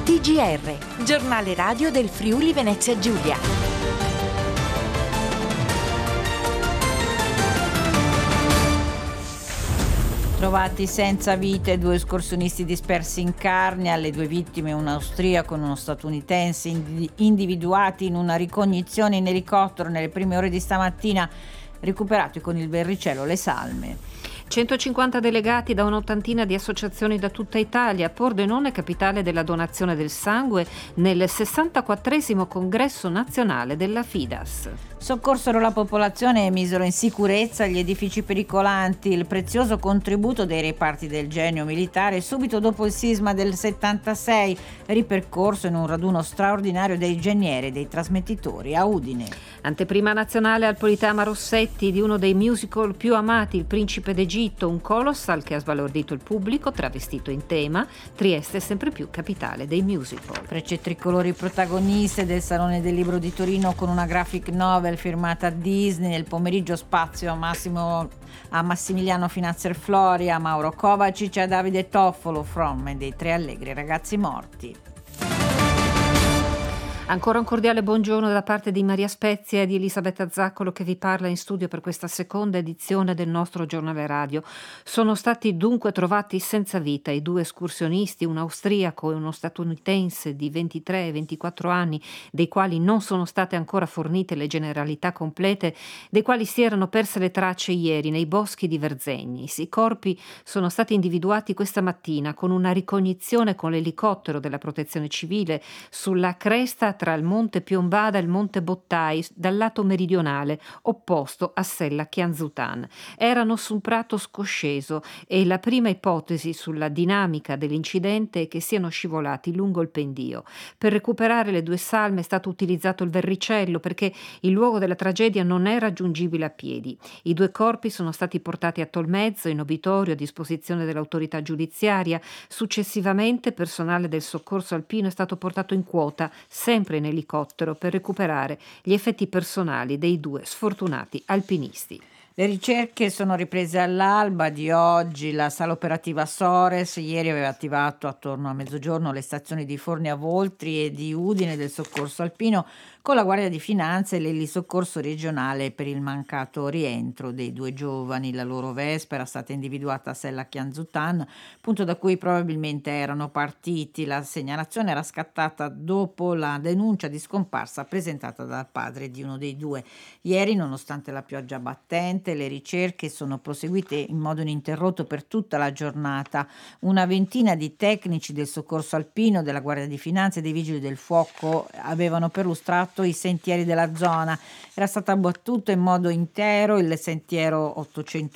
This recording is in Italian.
TGR, giornale radio del Friuli Venezia Giulia. Trovati senza vita 2 escursionisti dispersi in Carnia, alle 2 vittime un austriaco e uno statunitense individuati in una ricognizione in elicottero nelle prime ore di stamattina, recuperati con il verricello le salme. 150 delegati da un'ottantina di associazioni da tutta Italia. Pordenone, capitale della donazione del sangue, nel 64esimo congresso nazionale della Fidas. Soccorsero la popolazione e misero in sicurezza gli edifici pericolanti, il prezioso contributo dei reparti del Genio militare subito dopo il sisma del 76, ripercorso in un raduno straordinario dei genieri e dei trasmettitori a Udine. Anteprima nazionale al Politeama Rossetti di uno dei musical più amati, Il Principe d'Egitto, un colossal che ha sbalordito il pubblico, travestito in tema. Trieste è sempre più capitale dei musical. Frecce tricolori protagoniste del Salone del Libro di Torino con una graphic novel firmata Disney. Nel pomeriggio spazio a Massimiliano Finazzer Floria, a Mauro Kovacic e a Davide Toffolo, from e dei 3 allegri ragazzi morti. Ancora un cordiale buongiorno da parte di Maria Spezia e di Elisabetta Zaccolo, che vi parla in studio per questa seconda edizione del nostro giornale radio. Sono stati dunque trovati senza vita i 2 escursionisti, un austriaco e uno statunitense di 23 e 24 anni, dei quali non sono state ancora fornite le generalità complete, dei quali si erano perse le tracce ieri nei boschi di Verzegnis. I corpi sono stati individuati questa mattina con una ricognizione con l'elicottero della Protezione Civile sulla cresta tra il Monte Piombada e il Monte Bottai, dal lato meridionale, opposto a Sella Chianzutan. Erano su un prato scosceso e la prima ipotesi sulla dinamica dell'incidente è che siano scivolati lungo il pendio. Per recuperare le 2 salme è stato utilizzato il verricello perché il luogo della tragedia non è raggiungibile a piedi. I 2 corpi sono stati portati a Tolmezzo in obitorio a disposizione dell'autorità giudiziaria. Successivamente personale del soccorso alpino è stato portato in quota, sempre in elicottero, per recuperare gli effetti personali dei 2 sfortunati alpinisti. Le ricerche sono riprese all'alba di oggi. La sala operativa Sores ieri aveva attivato attorno a mezzogiorno le stazioni di Forni a Voltri e di Udine del soccorso alpino con la Guardia di Finanza e l'elisoccorso regionale per il mancato rientro dei 2 giovani. La loro Vespa era stata individuata a Sella Chianzutan, punto da cui probabilmente erano partiti. La segnalazione era scattata dopo la denuncia di scomparsa presentata dal padre di uno dei 2. Ieri, nonostante la pioggia battente, le ricerche sono proseguite in modo ininterrotto per tutta la giornata. Una ventina di tecnici del soccorso alpino, della Guardia di Finanza e dei Vigili del Fuoco avevano perlustrato i sentieri della zona. Era stato abbattuto in modo intero il sentiero 801